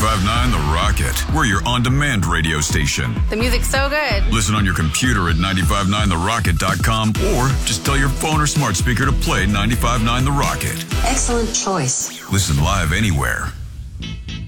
95.9 The Rocket. We're your on-demand radio station. The music's so good. Listen on your computer at 959therocket.com or just tell your phone or smart speaker to play 95.9 The Rocket. Excellent choice. Listen live anywhere.